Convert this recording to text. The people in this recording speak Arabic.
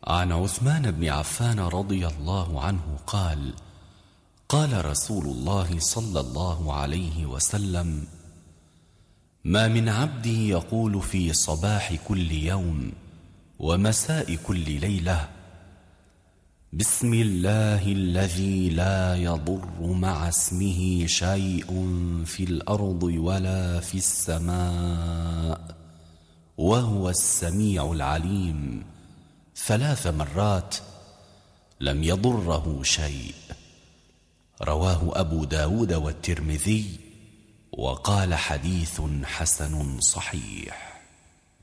عن عثمان بن عفان رضي الله عنه قال: قال رسول الله صلى الله عليه وسلم: ما من عبد يقول في صباح كل يوم ومساء كل ليلة: بسم الله الذي لا يضر مع اسمه شيء في الأرض ولا في السماء وهو السميع العليم 3 مرات، لم يضره شيء. رواه أبو داود والترمذي، وقال: حديث حسن صحيح.